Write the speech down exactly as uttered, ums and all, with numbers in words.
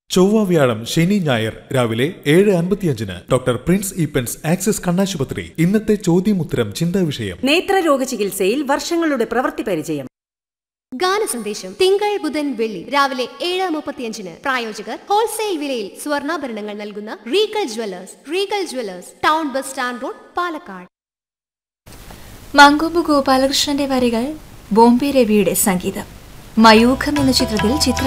ചൊവ്വ വ്യാഴം ശനി ഞായർ രാവിലെ ഏഴ് അൻപത്തിയഞ്ചിന് ഡോക്ടർ പ്രിൻസ് ഈപ്പൻസ് ആക്സിസ് കണ്ണാശുപത്രി. ഇന്നത്തെ ചോദ്യമുത്തരം ചിന്താ വിഷയം. നേത്രരോഗ ചികിത്സയിൽ വർഷങ്ങളുടെ പ്രവൃത്തി പരിചയം. ഗാന സന്ദേശം തിങ്കൾ ബുധൻ വെള്ളി രാവിലെ ഏഴ് മുപ്പത്തിയഞ്ചിന്. പ്രായോജകർ ഹോൾസെയിൽ വിലയിൽ സ്വർണ്ണാഭരണങ്ങൾ നൽകുന്ന Regal Jewellers. Regal Jewellers, town bus stand road, Palakkad. Mankombu ഗോപാലകൃഷ്ണന്റെ വരികൾ, ബോംബെ രവിയുടെ സംഗീതം. മയൂഖം എന്ന ചിത്രത്തിൽ ചിത്ര